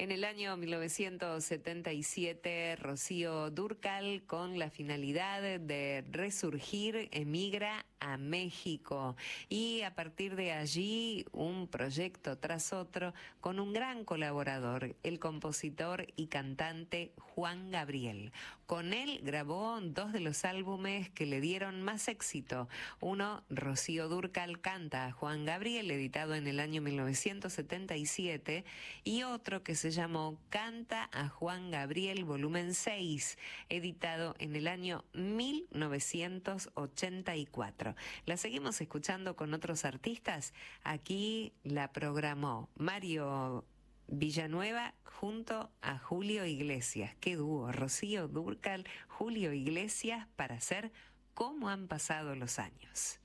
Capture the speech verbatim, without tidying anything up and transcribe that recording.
En el año mil novecientos setenta y siete, Rocío Dúrcal, con la finalidad de resurgir, emigra a México y a partir de allí un proyecto tras otro con un gran colaborador, el compositor y cantante Juan Gabriel. Con él grabó dos de los álbumes que le dieron más éxito. Uno, Rocío Dúrcal canta a Juan Gabriel, editado en el año mil novecientos setenta y siete, y otro que se llamó Canta a Juan Gabriel volumen seis, editado en el año mil novecientos ochenta y cuatro. La seguimos escuchando con otros artistas. Aquí la programó Mario Villanueva junto a Julio Iglesias. Qué dúo, Rocío Dúrcal, Julio Iglesias, para hacer Cómo han pasado los años.